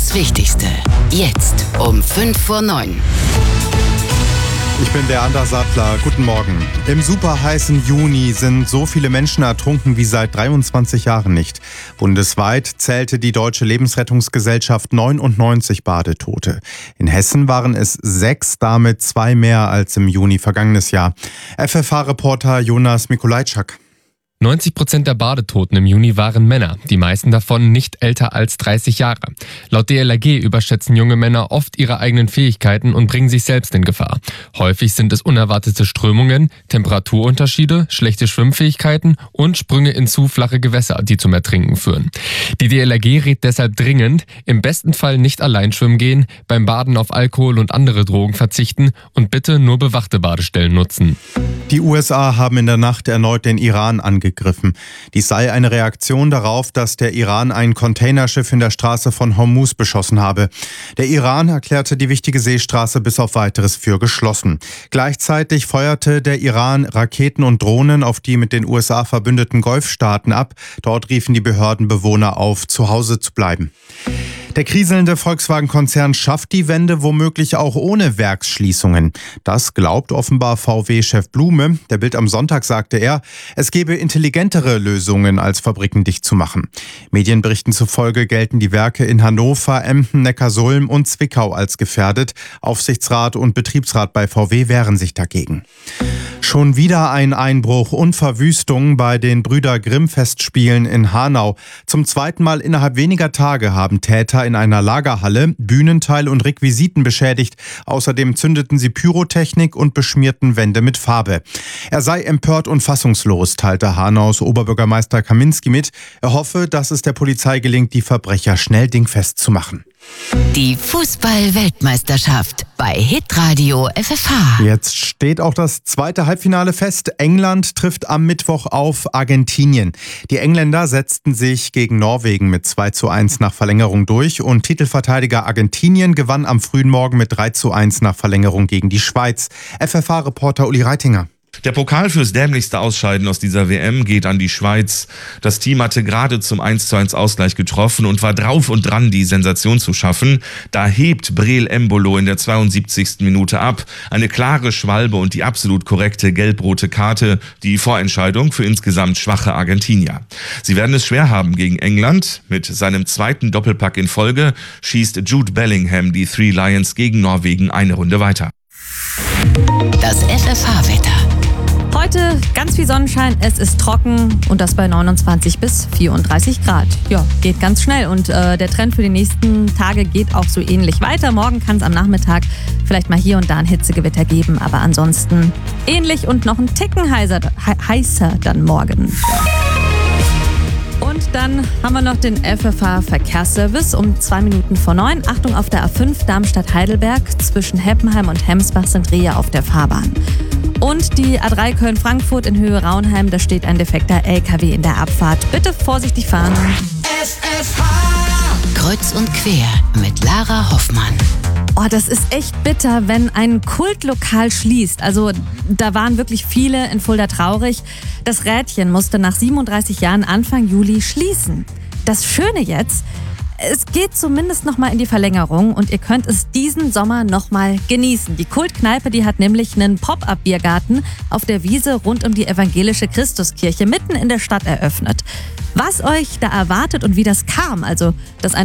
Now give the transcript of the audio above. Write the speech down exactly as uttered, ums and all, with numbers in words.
Das Wichtigste. Jetzt um fünf vor neun. Ich bin der Anders Sattler. Guten Morgen. Im superheißen Juni sind so viele Menschen ertrunken wie seit dreiundzwanzig Jahren nicht. Bundesweit zählte die Deutsche Lebensrettungsgesellschaft neunundneunzig Badetote. In Hessen waren es sechs, damit zwei mehr als im Juni vergangenes Jahr. F F H-Reporter Jonas Mikolajczak. neunzig Prozent der Badetoten im Juni waren Männer, die meisten davon nicht älter als dreißig Jahre. Laut D L R G überschätzen junge Männer oft ihre eigenen Fähigkeiten und bringen sich selbst in Gefahr. Häufig sind es unerwartete Strömungen, Temperaturunterschiede, schlechte Schwimmfähigkeiten und Sprünge in zu flache Gewässer, die zum Ertrinken führen. Die D L R G rät deshalb dringend, im besten Fall nicht allein schwimmen gehen, beim Baden auf Alkohol und andere Drogen verzichten und bitte nur bewachte Badestellen nutzen. Die U S A haben in der Nacht erneut den Iran angegriffen. Dies sei eine Reaktion darauf, dass der Iran ein Containerschiff in der Straße von Hormuz beschossen habe. Der Iran erklärte die wichtige Seestraße bis auf Weiteres für geschlossen. Gleichzeitig feuerte der Iran Raketen und Drohnen auf die mit den U S A verbündeten Golfstaaten ab. Dort riefen die Behörden Bewohner auf, zu Hause zu bleiben. Der kriselnde Volkswagen-Konzern schafft die Wende womöglich auch ohne Werksschließungen. Das glaubt offenbar V W-Chef Blume. Der Bild am Sonntag sagte er, es gebe intelligentere Lösungen, als Fabriken dicht zu machen. Medienberichten zufolge gelten die Werke in Hannover, Emden, Neckarsulm und Zwickau als gefährdet. Aufsichtsrat und Betriebsrat bei V W wehren sich dagegen. Schon wieder ein Einbruch und Verwüstung bei den Brüder Grimm-Festspielen in Hanau. Zum zweiten Mal innerhalb weniger Tage haben Täter in einer Lagerhalle Bühnenteile und Requisiten beschädigt. Außerdem zündeten sie Pyrotechnik und beschmierten Wände mit Farbe. Er sei empört und fassungslos, teilte Hanaus Oberbürgermeister Kaminski mit. Er hoffe, dass es der Polizei gelingt, die Verbrecher schnell dingfest zu machen. Die Fußball-Weltmeisterschaft bei Hitradio F F H. Jetzt steht auch das zweite Halbfinale fest. England trifft am Mittwoch auf Argentinien. Die Engländer setzten sich gegen Norwegen mit zwei zu eins nach Verlängerung durch und Titelverteidiger Argentinien gewann am frühen Morgen mit drei zu eins nach Verlängerung gegen die Schweiz. F F H-Reporter Uli Reitinger. Der Pokal fürs dämlichste Ausscheiden aus dieser W M geht an die Schweiz. Das Team hatte gerade zum eins zu eins Ausgleich getroffen und war drauf und dran, die Sensation zu schaffen. Da hebt Breel Embolo in der zweiundsiebzigsten Minute ab. Eine klare Schwalbe und die absolut korrekte gelb-rote Karte. Die Vorentscheidung für insgesamt schwache Argentinier. Sie werden es schwer haben gegen England. Mit seinem zweiten Doppelpack in Folge schießt Jude Bellingham die Three Lions gegen Norwegen eine Runde weiter. Das F F H-Wetter. Heute ganz viel Sonnenschein, es ist trocken und das bei neunundzwanzig bis vierunddreißig Grad. Ja, geht ganz schnell und äh, der Trend für die nächsten Tage geht auch so ähnlich weiter. Morgen kann es am Nachmittag vielleicht mal hier und da ein Hitzegewitter geben, aber ansonsten ähnlich und noch ein Ticken heißer, he- heißer dann morgen. Und dann haben wir noch den F F H-Verkehrsservice um zwei Minuten vor neun. Achtung, auf der A fünf Darmstadt-Heidelberg zwischen Heppenheim und Hemsbach sind Rehe auf der Fahrbahn. Und die A drei Köln-Frankfurt in Höhe Raunheim, da steht ein defekter L K W in der Abfahrt. Bitte vorsichtig fahren. F F H. Kreuz und quer mit Lara Hoffmann. Oh, das ist echt bitter, wenn ein Kultlokal schließt. Also da waren wirklich viele in Fulda traurig. Das Rädchen musste nach siebenunddreißig Jahren Anfang Juli schließen. Das Schöne jetzt, es geht zumindest noch mal in die Verlängerung und ihr könnt es diesen Sommer noch mal genießen. Die Kultkneipe, die hat nämlich einen Pop-up-Biergarten auf der Wiese rund um die evangelische Christuskirche mitten in der Stadt eröffnet. Was euch da erwartet und wie das kam, also dass ein